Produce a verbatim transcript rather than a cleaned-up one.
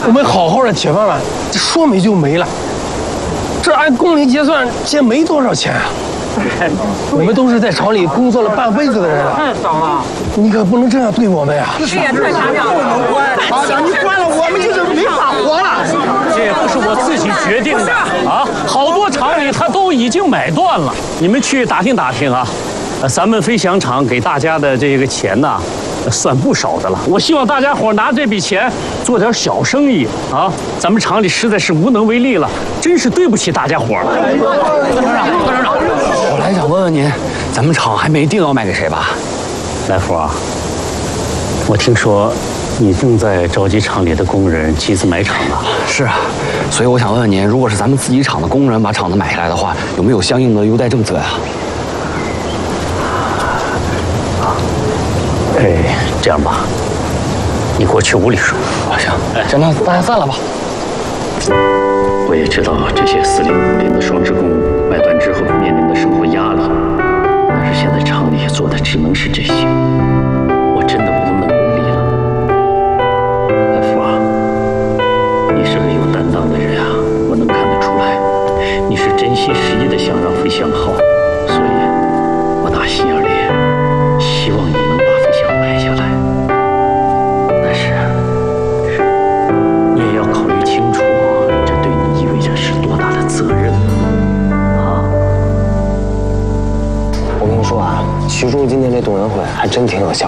我们好好的铁饭碗，这说没就没了。这按公里结算，这没多少钱啊。我们都是在厂里工作了半辈子的人了， 太爽了！ 你可不能这样对我们呀！ 这也太强了，不能关！ 好的，你关了，我们就是没法活了。 这也不是我自己决定的啊，好多厂里他都已经买断了。你们去打听打听啊，呃，咱们飞翔厂给大家的这个钱呐，算不少的了。我希望大家伙拿这笔钱做点小生意啊，咱们厂里实在是无能为力了，真是对不起大家伙了。 段厂长，段厂长，我来想问问您，咱们厂还没定要卖给谁吧？ 来福啊，我听说你正在召集厂里的工人集资买厂呢。 是啊，所以我想问问您，如果是咱们自己厂的工人把厂子买下来的话，有没有相应的优待政策呀？ 哎，这样吧，你给我去屋里说。 啊，行，行，那大家散了吧。 我也知道这些四零五零的双职工买断之后面临的生活压力，但是现在厂里做的只能是这些，我真的无能为力了。来福啊，你是个有担当的人啊，我能看得出来，你是真心实意的想让飞翔好，所以，我打心眼里希望你能把飞翔买下来。但是，你也要考虑清楚，这对你意味着是多大的责任啊！ 我跟你说啊，徐州今年这动员会还真挺有效。